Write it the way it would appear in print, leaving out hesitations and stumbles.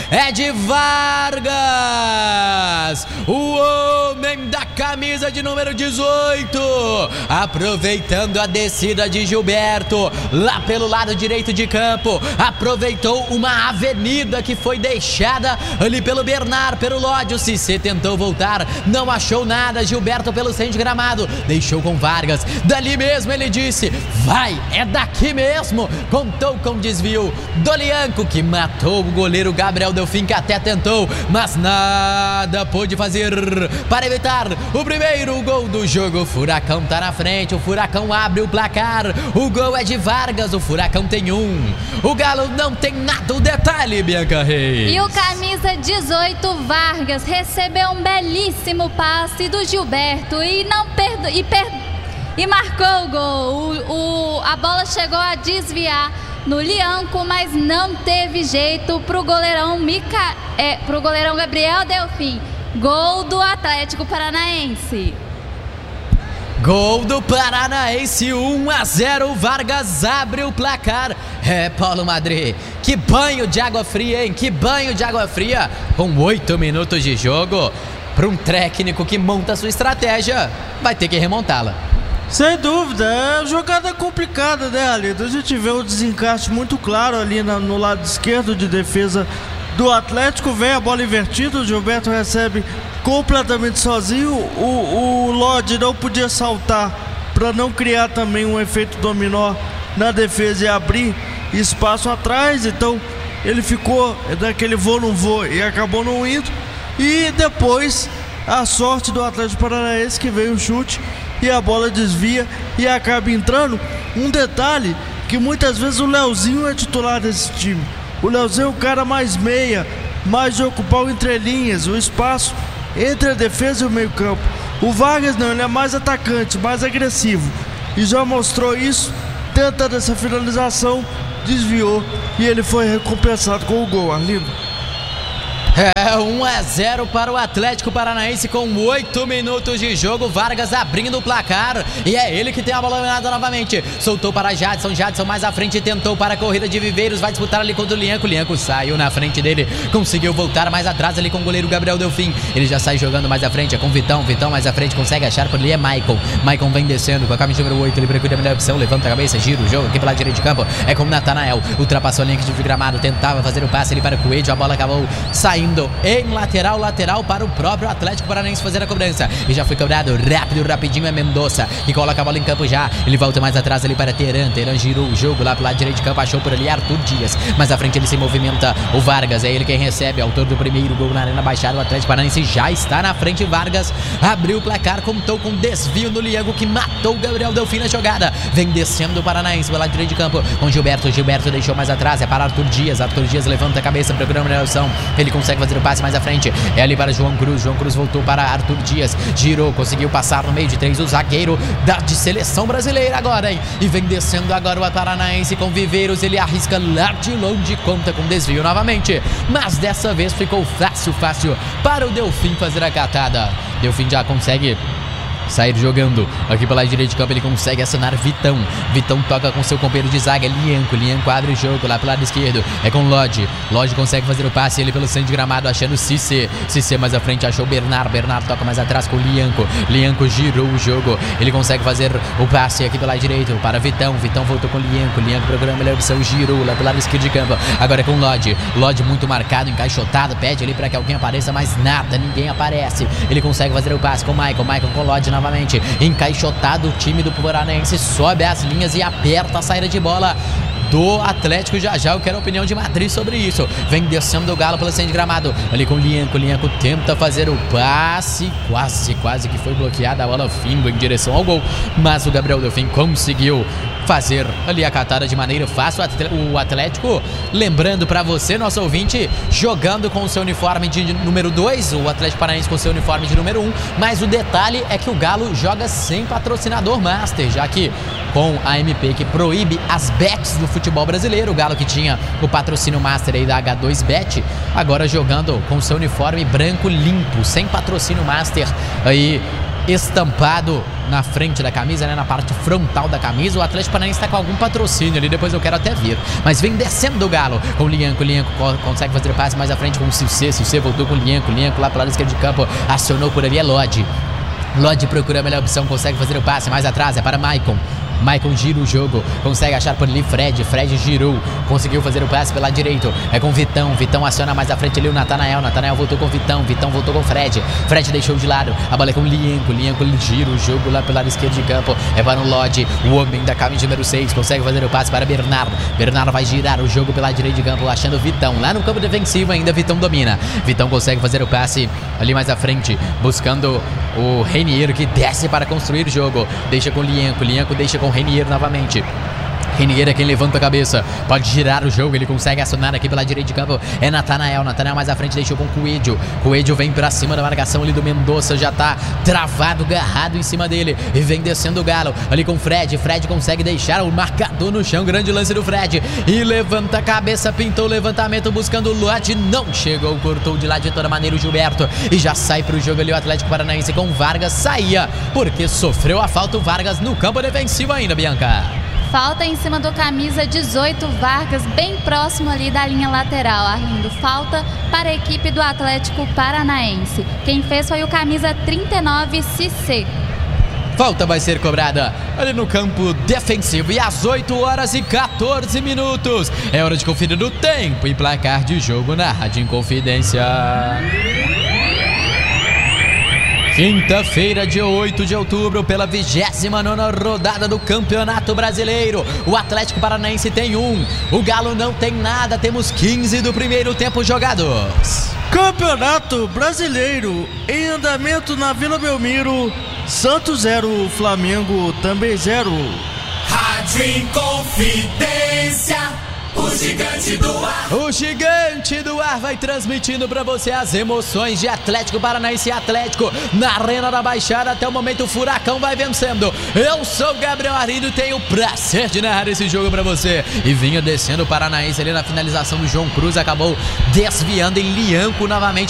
é de Vargas, o homem da camisa de número 18, aproveitando a descida de Gilberto lá pelo lado direito de campo, aproveitou uma avenida que foi deixada ali pelo Bernard, pelo Lodi. O Cissé tentou voltar, não achou nada. Gilberto pelo centro de gramado, deixou com Vargas, dali mesmo ele disse: vai, é daqui mesmo. Contou com desvio do Lianco, que matou o goleiro Gabriel Delfim, que até tentou, mas nada pôde fazer para evitar o primeiro gol do jogo. O Furacão tá na frente, o Furacão abre o placar, o gol é de Vargas, o Furacão tem 1, o Galo não tem nada. O detalhe, Bianca Reis. E o camisa 18, Vargas, recebeu um belíssimo passe do Gilberto e marcou o gol. A bola chegou a desviar no Lianco, mas não teve jeito pro goleirão Gabriel Delfim. Gol do Atlético Paranaense. Gol do Paranaense, 1-0, Vargas abre o placar. Paulo Madri, que banho de água fria, hein? Que banho de água fria, com 8 minutos de jogo. Para um técnico que monta a sua estratégia, vai ter que remontá-la. Sem dúvida, é jogada complicada, né, Alito? A gente vê o desencaixe muito claro ali no lado esquerdo de defesa do Atlético. Vem a bola invertida, o Gilberto recebe completamente sozinho. O Lodi não podia saltar para não criar também um efeito dominó na defesa e abrir espaço atrás. Então ele ficou daquele vou não vou e acabou não indo. E depois a sorte do Atlético Paranaense, que veio o chute e a bola desvia e acaba entrando. Um detalhe, que muitas vezes o Leozinho é titular desse time. O Leozinho é o cara mais meia, mais de ocupar o entrelinhas, o espaço entre a defesa e o meio campo. O Vargas não, ele é mais atacante, mais agressivo, e já mostrou isso, tentando essa finalização, desviou e ele foi recompensado com o gol, Arlindo. 1-0 para o Atlético Paranaense com 8 minutos de jogo. Vargas abrindo o placar e é ele que tem a bola dominada novamente. Soltou para Jadson mais à frente, tentou para a corrida de Viveiros, vai disputar ali contra o Lianco. Lianco saiu na frente dele, conseguiu voltar mais atrás ali com o goleiro Gabriel Delfim. Ele já sai jogando mais à frente, é com Vitão mais à frente, consegue achar por ali, é Maicon vem descendo com a camisa número 8, ele procura a melhor opção, levanta a cabeça, gira o jogo aqui pela direita de campo, é com Natanael, ultrapassou a linha de gramado, tentava fazer o passe ali para o Coelho, a bola acabou saindo em lateral para o próprio Atlético Paranaense fazer a cobrança, e já foi cobrado rapidinho, é Mendonça que coloca a bola em campo já, ele volta mais atrás ali para Teran girou o jogo lá pro lado direito de campo, achou por ali Arthur Dias, mais à frente ele se movimenta, o Vargas, é ele quem recebe, autor do primeiro gol na Arena Baixada. O Atlético Paranaense já está na frente, Vargas abriu o placar, contou com desvio no Lianco, que matou o Gabriel Delfim na jogada, vem descendo o Paranaense pelo lado direito de campo, com Gilberto deixou mais atrás, é para Arthur Dias levanta a cabeça, procurando a opção, ele consegue fazer o passe mais à frente, é ali para João Cruz voltou para Arthur Dias, girou, conseguiu passar no meio de 3, o zagueiro de seleção brasileira agora, hein? E vem descendo agora o Paranaense com Viveiros, ele arrisca lá de longe, conta com desvio novamente, mas dessa vez ficou fácil para o Delfim fazer a catada. Delfim já consegue sair jogando aqui pela direita de campo, ele consegue acionar Vitão toca com seu companheiro de zaga, Lianco abre o jogo lá pelo lado esquerdo, é com Lodi consegue fazer o passe, ele pelo centro de gramado achando Cissé mais à frente achou Bernard toca mais atrás com Lianco girou o jogo, ele consegue fazer o passe aqui pelo lado direito para Vitão voltou com Lianco procurando a melhor opção, girou lá pelo lado esquerdo de campo, agora é com Lodi muito marcado, encaixotado, pede ali para que alguém apareça, mas nada, ninguém aparece, ele consegue fazer o passe com Maicon com Lodi novamente, encaixotado, o time do Paranaense sobe as linhas e aperta a saída de bola do Atlético. Já eu quero a opinião de Madrid sobre isso, vem descendo o Galo pelo centro de gramado, ali com Lianco tenta fazer o passe, quase que foi bloqueada, a bola finda em direção ao gol, mas o Gabriel Delfim conseguiu fazer ali a catada de maneira fácil. O Atlético, lembrando para você, nosso ouvinte, jogando com o seu uniforme de número 2, o Atlético Paranaense com o seu uniforme de número 1, mas o detalhe é que o Galo joga sem patrocinador master, já que com a MP que proíbe as bets do futebol brasileiro, o Galo que tinha o patrocínio master aí da H2Bet, agora jogando com o seu uniforme branco limpo, sem patrocínio master aí estampado na frente da camisa, né, na parte frontal da camisa. O Atlético Paranaense está com algum patrocínio ali, depois eu quero até ver. Mas vem descendo o Galo com o Lianco consegue fazer o passe mais à frente com o Cissé voltou com o Lianco lá pelo lado esquerdo de campo, acionou por ali, é Lodi procura a melhor opção, consegue fazer o passe mais atrás, é para Maicon gira o jogo, consegue achar por ali Fred girou, conseguiu fazer o passe pela direita, é com Vitão aciona mais à frente ali o Natanael voltou com Vitão voltou com Fred deixou de lado, a bola é com o Lianco gira o jogo lá pelo lado esquerdo de campo, é para o Lodi, o homem da camisa número 6, consegue fazer o passe para Bernardo vai girar o jogo pela direita de campo, achando Vitão, lá no campo defensivo ainda Vitão domina, consegue fazer o passe ali mais à frente, buscando o Renier, que desce para construir o jogo, deixa com o Lianco deixa com o Renier novamente. Renier é quem levanta a cabeça, pode girar o jogo, ele consegue acionar aqui pela direita de campo, é Natanael mais à frente, deixou com o Coelho vem pra cima da marcação ali do Mendonça, já tá travado, agarrado em cima dele, e vem descendo o Galo, ali com o Fred consegue deixar o marcador no chão, grande lance do Fred, e levanta a cabeça, pintou o levantamento, buscando o Lodi, não chegou, cortou de lá de toda maneira o Gilberto, e já sai pro jogo ali o Atlético Paranaense com Vargas, saía, porque sofreu a falta o Vargas no campo defensivo ainda, Bianca. Falta em cima do camisa 18, Vargas, bem próximo ali da linha lateral, Arlindo. Falta para a equipe do Atlético Paranaense. Quem fez foi o camisa 39, Cissé. Falta vai ser cobrada ali no campo defensivo. E às 8h14 é hora de conferir o tempo e placar de jogo na Rádio Inconfidência. Quinta-feira, dia 8 de outubro, pela 29ª rodada do Campeonato Brasileiro. O Atlético Paranaense tem 1, o Galo não tem nada, temos 15 do primeiro tempo jogados. Campeonato Brasileiro em andamento na Vila Belmiro, Santos 0, Flamengo também 0. Rádio Inconfidência. O Gigante do Ar. O Gigante do Ar vai transmitindo pra você as emoções de Atlético Paranaense e Atlético na Arena da Baixada. Até o momento o Furacão vai vencendo. Eu sou Gabriel Arlindo e tenho o prazer de narrar esse jogo pra você. E vinha descendo o Paranaense ali na finalização do João Cruz, acabou desviando em Lianco novamente.